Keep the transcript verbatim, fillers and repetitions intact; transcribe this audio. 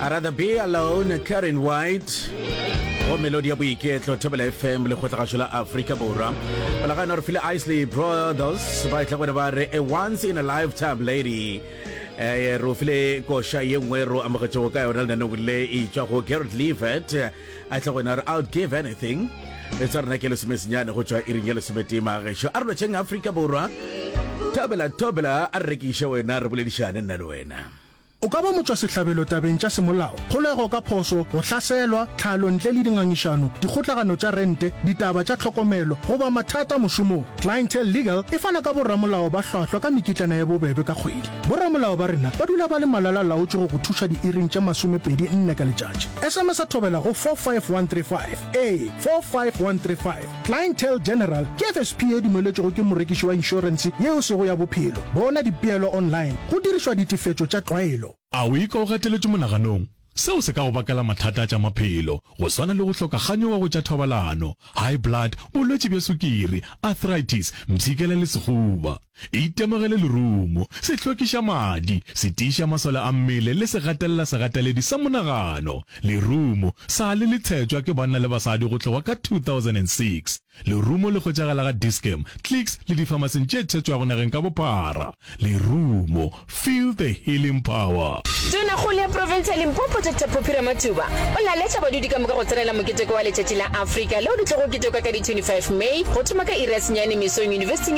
I'd rather be alone, Karen White. O melodi ya boiketlo Thobela F M le khotla la Africa Borwa. Bala ka nore file Isley Brothers ba tla bona ba re a once in a lifetime lady. Eh ro file ko sha yengwe ro amagatsho ka yona le no le e tswa go Garrett Leavet. I tla bona I'll give anything. Let's rena ke le semesinyane go tswa iring ya le semetima ga sho arlo tsheng Africa Borwa. Thobela Thobela a rekisha wena re boledishane nna le wena. O ka ba motswa sehlabelo tabeng tša semolao kgolego ka phoso go hlaselwa tlhalo ntle le dingangišano dikgotlagano tša rente ditaba tša tlhokomelo goba mathata mošomong. Clientele Legal e fana ka borramolao ba hlwahlwa ka mekitlana ya bobebe ka kgwedi. Borramolao ba rena ba dula ba le malala laotše go go thuša diiring tša masomepedi nne ka letšatši. S M S a thobela go four five one three five a four five one three five. Clientele General ke F S P e dumeletšego ke morekiši wa inšorense yeo sego ya bophelo. Bona dipeelo online go dirišwa ditefetšo tša tlwaelo. A o ikaogeteletše monaganong seo se ka go bakela mathata tša maphelo go swana le go hloka kganyo wa go tša thobalano, high blood, bolwetši bja sukiri, arthritis, mtshikela le sekgoba. Itemogele lerumo se hlwekiša madi, se tiiša masole a mmele le se gatelela segateledi sa monagano. Lerumo sa le letshetšwa ke banna le basadi go tloga ka two thousand six. Lerumo le khotšagala ga Dischem, Clicks le dipharmaseng tše tšhetšwago nageng ka bophara. Lerumo, feel the healing power. Tuna khole province Limpopo Doctor Popira Matuba o la letša badudi ka moka go tsenela moketeko wa letšatši la Africa leo di tlogo keteka ka di twenty-five May go thoma ka ira senyane mesong University